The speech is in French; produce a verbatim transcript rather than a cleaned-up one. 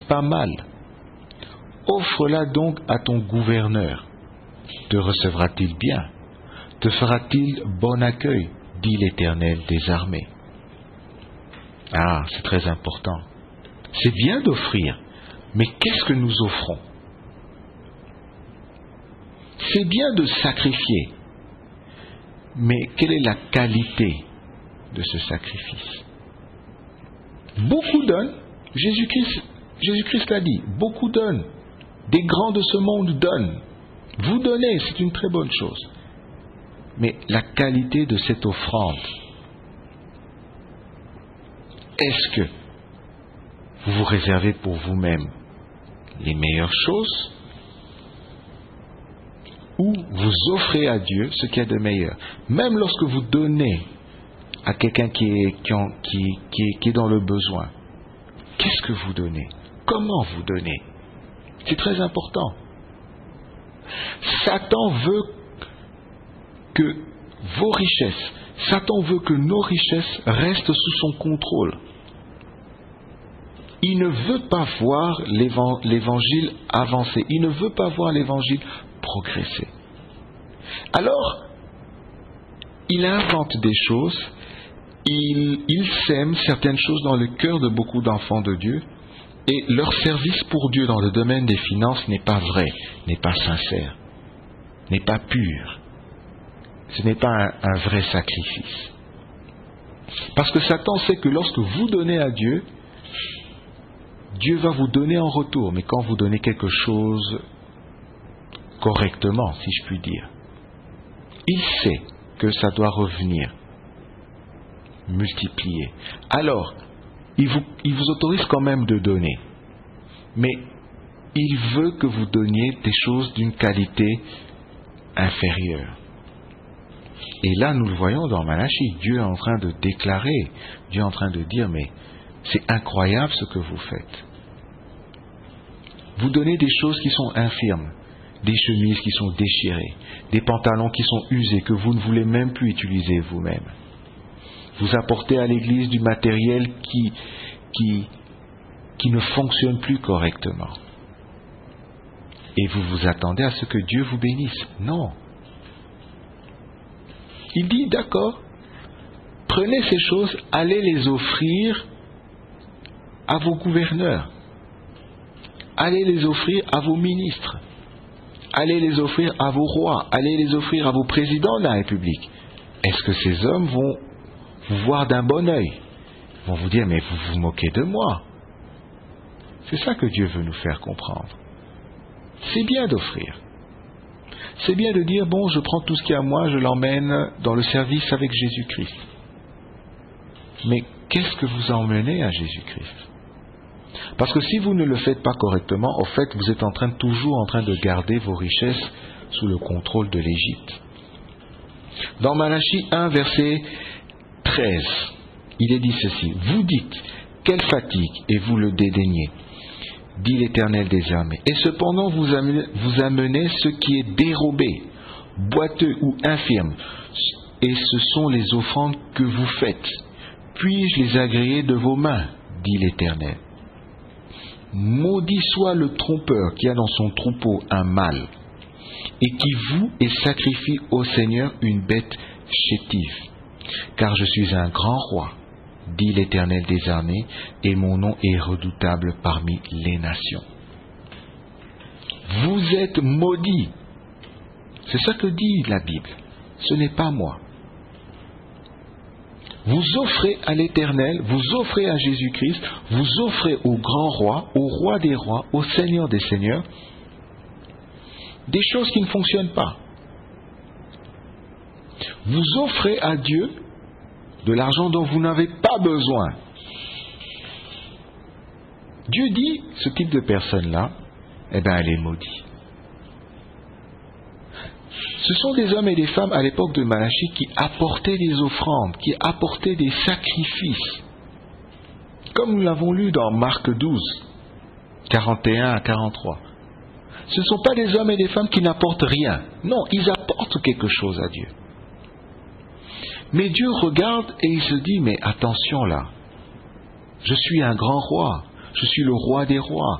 pas mal. Offre-la donc à ton gouverneur. Te recevra-t-il bien? Te fera-t-il bon accueil? Dit l'Éternel des armées. Ah, c'est très important. C'est bien d'offrir, mais qu'est-ce que nous offrons? C'est bien de sacrifier, mais quelle est la qualité de ce sacrifice? Beaucoup donnent, Jésus-Christ, Jésus-Christ l'a dit, beaucoup donnent, des grands de ce monde donnent. Vous donnez, c'est une très bonne chose. Mais la qualité de cette offrande, est-ce que vous vous réservez pour vous-même les meilleures choses ou vous offrez à Dieu ce qu'il y a de meilleur? Même lorsque vous donnez à quelqu'un qui est, qui, en, qui, qui, est, qui est dans le besoin, qu'est-ce que vous donnez? Comment vous donnez? C'est très important. Satan veut que vos richesses, Satan veut que nos richesses restent sous son contrôle. Il ne veut pas voir l'évangile avancer. Il ne veut pas voir l'évangile progresser. Alors, il invente des choses, il, il sème certaines choses dans le cœur de beaucoup d'enfants de Dieu, et leur service pour Dieu dans le domaine des finances n'est pas vrai, n'est pas sincère, n'est pas pur. Ce n'est pas un, un vrai sacrifice. Parce que Satan sait que lorsque vous donnez à Dieu, Dieu va vous donner en retour, mais quand vous donnez quelque chose correctement, si je puis dire, il sait que ça doit revenir, multiplier. Alors, il vous, il vous autorise quand même de donner, mais il veut que vous donniez des choses d'une qualité inférieure. Et là, nous le voyons dans Malachie, Dieu est en train de déclarer, Dieu est en train de dire, mais c'est incroyable ce que vous faites. Vous donnez des choses qui sont infirmes, des chemises qui sont déchirées, des pantalons qui sont usés, que vous ne voulez même plus utiliser vous-même. Vous apportez à l'église du matériel qui, qui, qui ne fonctionne plus correctement. Et vous vous attendez à ce que Dieu vous bénisse. Non. Il dit, d'accord, prenez ces choses, allez les offrir à vos gouverneurs. Allez les offrir à vos ministres. Allez les offrir à vos rois. Allez les offrir à vos présidents de la République. Est-ce que ces hommes vont vous voir d'un bon œil? Ils vont vous dire, mais vous vous moquez de moi. C'est ça que Dieu veut nous faire comprendre. C'est bien d'offrir. C'est bien de dire, bon, je prends tout ce qui est à moi, je l'emmène dans le service avec Jésus-Christ. Mais qu'est-ce que vous emmenez à Jésus-Christ? Parce que si vous ne le faites pas correctement, au fait, vous êtes en train, toujours en train de garder vos richesses sous le contrôle de l'Égypte. Dans Malachie un, verset treize, il est dit ceci, « Vous dites, quelle fatigue, et vous le dédaignez, dit l'Éternel des armées. Et cependant, vous amenez, vous amenez ce qui est dérobé, boiteux ou infirme, et ce sont les offrandes que vous faites. Puis-je les agréer de vos mains, dit l'Éternel. Maudit soit le trompeur qui a dans son troupeau un mâle, et qui voue et sacrifie au Seigneur une bête chétive. Car je suis un grand roi, dit l'Éternel des armées, et mon nom est redoutable parmi les nations. Vous êtes maudits. C'est ça que dit la Bible. Ce n'est pas moi. Vous offrez à l'Éternel, vous offrez à Jésus-Christ, vous offrez au grand roi, au roi des rois, au Seigneur des seigneurs, des choses qui ne fonctionnent pas. Vous offrez à Dieu de l'argent dont vous n'avez pas besoin. Dieu dit, ce type de personne-là, eh bien, elle est maudite. Ce sont des hommes et des femmes à l'époque de Malachie qui apportaient des offrandes, qui apportaient des sacrifices. Comme nous l'avons lu dans Marc douze, quarante et un à quarante-trois. Ce ne sont pas des hommes et des femmes qui n'apportent rien. Non, ils apportent quelque chose à Dieu. Mais Dieu regarde et il se dit, mais attention là, je suis un grand roi, je suis le roi des rois,